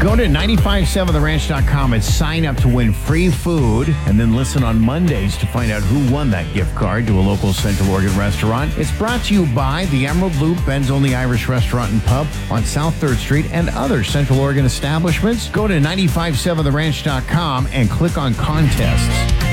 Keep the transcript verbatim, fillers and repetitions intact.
Go to nine five seven the ranch dot com and sign up to win free food, and then listen on Mondays to find out who won that gift card to a local Central Oregon restaurant. It's brought to you by the Emerald Loop, Ben's Only Irish Restaurant and Pub on South third Street, and other Central Oregon establishments. Go to nine five seven the ranch dot com and click on contests.